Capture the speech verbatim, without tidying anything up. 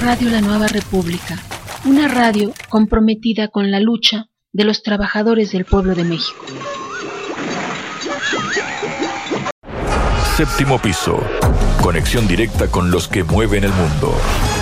Radio La Nueva República, una radio comprometida con la lucha de los trabajadores del pueblo de México. Séptimo piso. Conexión directa con los que mueven el mundo.